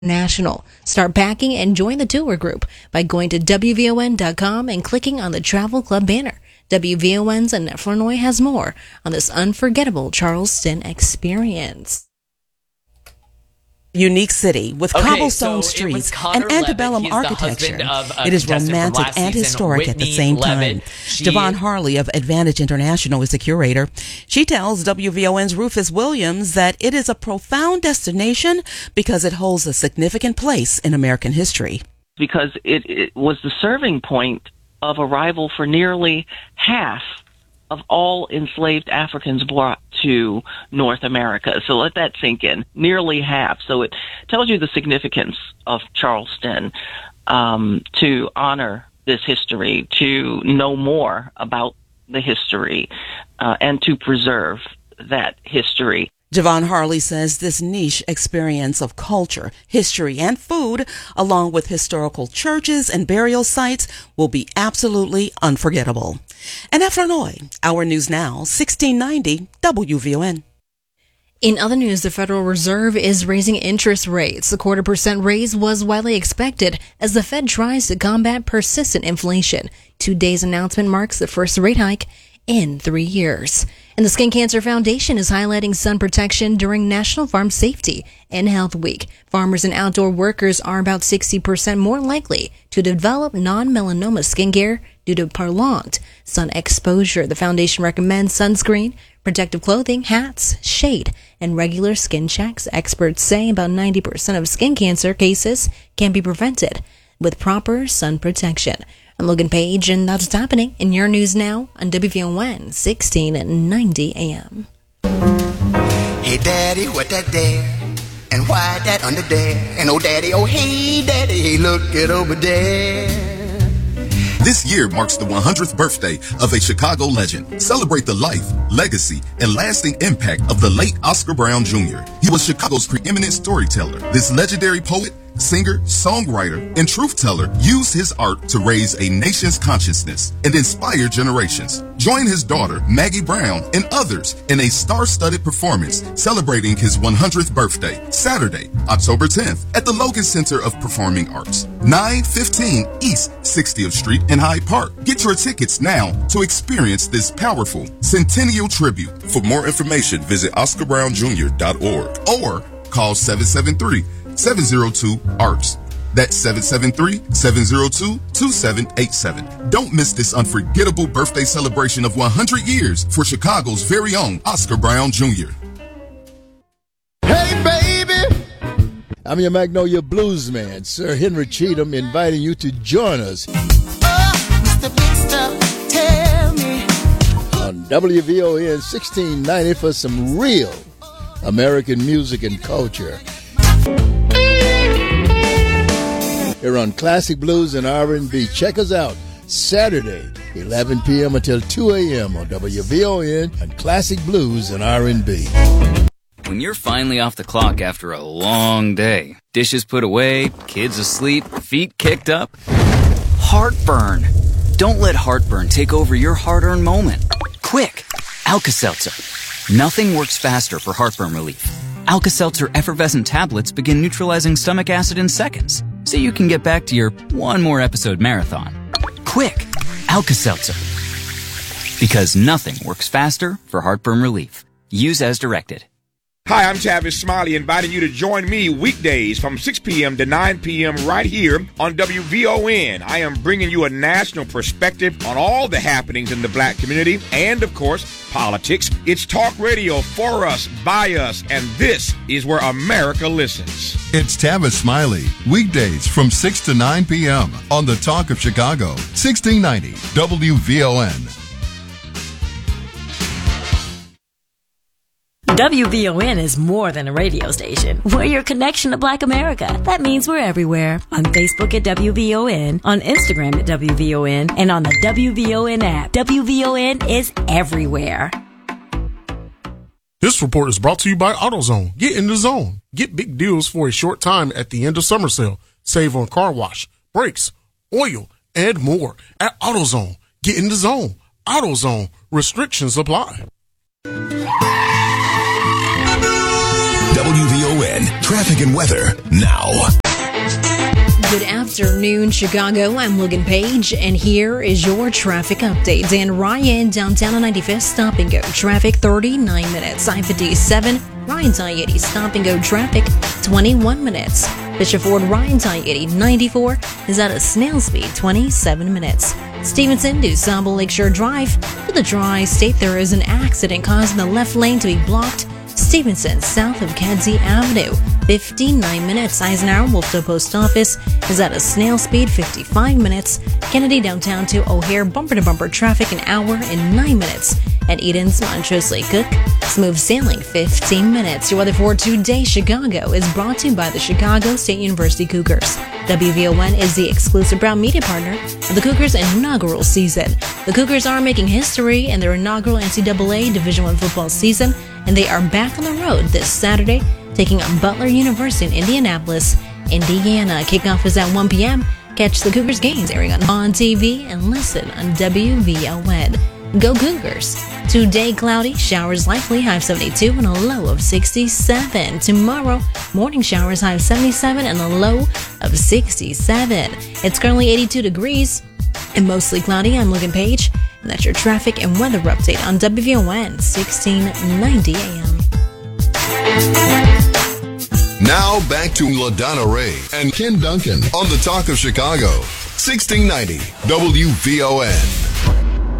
National. Start packing and join the tour group by going to WVON.com and clicking on the Travel Club banner. WVON's Annette Flournoy has more on this unforgettable Charleston experience. Unique city with cobblestone streets and antebellum architecture. It is romantic and historic at the same time. Javon Harley of Advantage International is the curator. She tells WVON's Rufus Williams that it is a profound destination because it holds a significant place in American history. Because it was the serving point of arrival for nearly half of all enslaved Africans brought to North America. So let that sink in. Nearly half. So it tells you the significance of Charleston, to honor this history, to know more about the history, and to preserve that history. Javon Harley says this niche experience of culture, history, and food, along with historical churches and burial sites, will be absolutely unforgettable. And at Flournoy, Our News Now, 1690 WVON. In other news, the Federal Reserve is raising interest rates. The 0.25% raise was widely expected as the Fed tries to combat persistent inflation. Today's announcement marks the first rate hike in 3 years. And the Skin Cancer Foundation is highlighting sun protection during National Farm Safety and Health Week. Farmers and outdoor workers are about 60% more likely to develop non-melanoma skincare due to prolonged sun exposure. The foundation recommends sunscreen, protective clothing, hats, shade, and regular skin checks. Experts say about 90% of skin cancer cases can be prevented with proper sun protection. I'm Logan Page, and that's what's happening in your news now on WVON 1690 AM. Hey, Daddy, what that there? And why that under there? And oh, Daddy, oh, hey, Daddy, look it over there. This year marks the 100th birthday of a Chicago legend. Celebrate the life, legacy, and lasting impact of the late Oscar Brown Jr. He was Chicago's preeminent storyteller. This legendary poet, singer, songwriter, and truth teller used his art to raise a nation's consciousness and inspire generations. Join his daughter, Maggie Brown, and others in a star-studded performance celebrating his 100th birthday, Saturday, October 10th, at the Logan Center of Performing Arts, 915 East 60th Street in Hyde Park. Get your tickets now to experience this powerful centennial tribute. For more information, visit OscarBrownJr.org or call 773-702-ARTS. That's 773-702-2787. Don't miss this unforgettable birthday celebration of 100 years for Chicago's very own Oscar Brown Jr. Hey, baby! I'm your Magnolia Blues man, Sir Henry Cheatham, inviting you to join us Mr. Big Stuff, tell me. on WVON 1690 for some real American music and culture. Here on Classic Blues and R&B. Check us out Saturday, 11 p.m. until 2 a.m. on WVON and Classic Blues and R&B. When you're finally off the clock after a long day, dishes put away, kids asleep, feet kicked up, heartburn. Don't let heartburn take over your hard-earned moment. Quick, Alka-Seltzer. Nothing works faster for heartburn relief. Alka-Seltzer effervescent tablets begin neutralizing stomach acid in seconds, so you can get back to your one more episode marathon. Quick, Alka-Seltzer. Because nothing works faster for heartburn relief. Use as directed. Hi, I'm Tavis Smiley, inviting you to join me weekdays from 6 p.m. to 9 p.m. right here on WVON. I am bringing you a national perspective on all the happenings in the black community and, of course, politics. It's talk radio for us, by us, and this is where America listens. It's Tavis Smiley, weekdays from 6 to 9 p.m. on the Talk of Chicago, 1690 WVON. WVON is more than a radio station. We're your connection to Black America. That means we're everywhere. On Facebook at WVON, on Instagram at WVON, and on the WVON app. WVON is everywhere. This report is brought to you by AutoZone. Get in the zone. Get big deals for a short time at the end of summer sale. Save on car wash, brakes, oil, and more at AutoZone. Get in the zone. AutoZone. Restrictions apply. WVON Traffic and weather now. Good afternoon, Chicago. I'm Logan Page, and here is your traffic update. Dan Ryan, downtown on 95th, stop and go. Traffic 39 minutes. I-57, Ryan's I-80, stop and go. Traffic 21 minutes. Bishop Ford, Ryan's I-80, 94 is at a snail speed, 27 minutes. Stevenson, DuSable Lakeshore Drive. To the Tri-State, there is an accident causing the left lane to be blocked. Stevenson, south of Kedzie Avenue, 59 minutes. Eisenhower, Wolfville Post Office is at a snail speed, 55 minutes. Kennedy, downtown to O'Hare, bumper-to-bumper traffic, an hour and 9 minutes. At Eden's, Montrose Lake Cook, smooth sailing, 15 minutes. Your weather for today, Chicago, is brought to you by the Chicago State University Cougars. WVON is the exclusive Brown media partner of the Cougars' inaugural season. The Cougars are making history in their inaugural NCAA Division I football season, and they are back on the road this Saturday, taking on Butler University in Indianapolis, Indiana. Kickoff is at 1 p.m. Catch the Cougars games airing on TV and listen on WVON. Go Cougars! Today, cloudy, showers likely, high of 72 and a low of 67. Tomorrow, morning showers, high of 77 and a low of 67. It's currently 82 degrees and mostly cloudy. I'm Logan Page, and that's your traffic and weather update on WVON 1690 AM. Now back to LaDonna Ray and Ken Duncan on the Talk of Chicago, 1690 WVON.